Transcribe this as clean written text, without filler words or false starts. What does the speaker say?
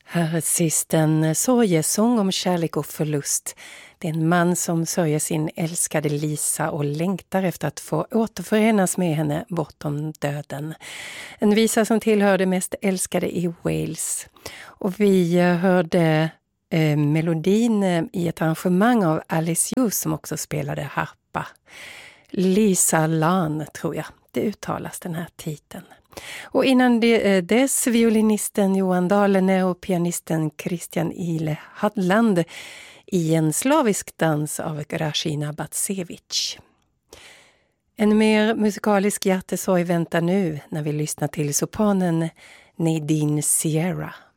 Här sist en sorgesång om kärlek och förlust. Det är en man som sörjer sin älskade Lisa och längtar efter att få återförenas med henne bortom döden. En visa som tillhör det mest älskade i Wales. Och vi hörde melodin i ett arrangemang av Alice Hughes som också spelade harpa. Lisa Lan tror jag, det uttalas den här titeln. Och innan dess violinisten Johan Dahlene och pianisten Christian Ile Hadland i en slavisk dans av Grażyna Batsevich. En mer musikalisk hjärtesorg väntar nu när vi lyssnar till sopranen Nadine Sierra.